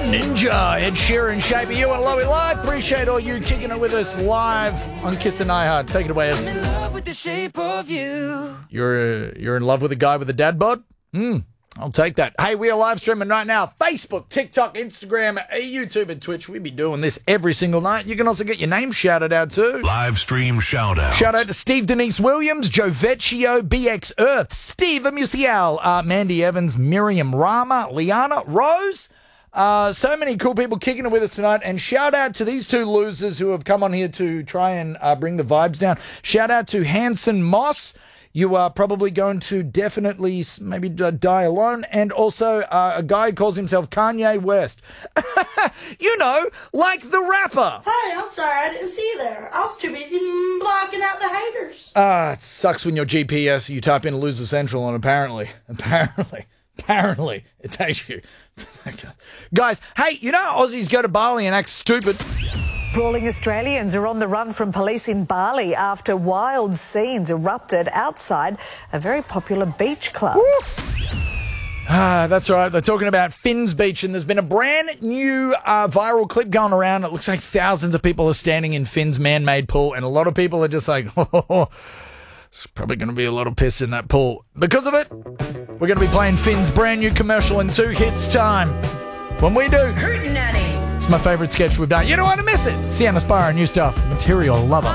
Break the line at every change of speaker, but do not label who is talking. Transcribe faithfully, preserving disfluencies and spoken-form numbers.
Ninja, Ed Sheeran, Shape of You and Lowy Live. Appreciate all you kicking it with us live on Kiss and iHeart. Take it away, Ed.
I'm in love with the shape of you.
You're, uh, you're in love with a guy with a dad bod? Hmm. I'll take that. Hey, we are live streaming right now. Facebook, TikTok, Instagram, YouTube, and Twitch. We be doing this every single night. You can also get your name shouted out too.
Live stream shout out.
Shout out to Steve Denise Williams, Joe Vecchio, B X Earth, Steve Musial, uh, Mandy Evans, Miriam Rama, Liana Rose. Uh, so many cool people kicking it with us tonight. And shout out to these two losers who have come on here to try and uh, bring the vibes down. Shout out to Hanson Moss. You are probably going to definitely maybe die alone. And also uh, a guy who calls himself Kanye West. You know, like the rapper.
Hey, I'm sorry, I didn't see you there. I was too busy blocking out the haters.
Ah, uh, it sucks when your G P S, you type in Loser Central, and apparently, apparently, apparently, it takes you. Guys, hey, you know Aussies go to Bali and act stupid?
Brawling Australians are on the run from police in Bali after wild scenes erupted outside a very popular beach club.
Ah, that's right. They're talking about Finn's Beach, and there's been a brand new uh, viral clip going around. It looks like thousands of people are standing in Finn's man-made pool, and a lot of people are just like, oh, there's probably going to be a lot of piss in that pool. Because of it, we're going to be playing Finn's brand new commercial in two hits time. When we do,
Hurtin' Nanny.
it's my favourite sketch we've done. You don't want to miss it. Sienna Spire, new stuff, Material Lover.